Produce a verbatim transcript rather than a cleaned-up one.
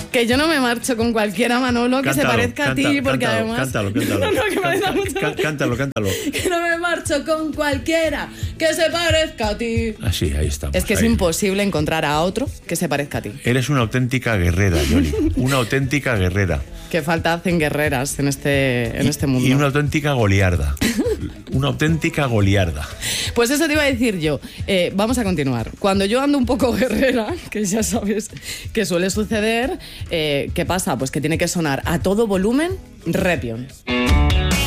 Que yo no me marcho con cualquiera, Manolo, que cántalo, se parezca cántalo, a ti, porque cántalo, además... Cántalo, cántalo. No, no, que me da Cá- mucho... cá- cántalo, cántalo. Que no me marcho con cualquiera que se parezca a ti. Así, ahí estamos. Es que es ahí. imposible encontrar a otro que se parezca a ti. Eres una auténtica guerrera, Yoli. Una auténtica guerrera. Que falta hacen guerreras en este, en este mundo. Y una auténtica goliarda. Una auténtica goliarda. Pues eso te iba a decir yo. Eh, vamos a continuar. Cuando yo ando un poco guerrera, que ya sabes que suele suceder, eh, ¿qué pasa? Pues que tiene que sonar a todo volumen Repion.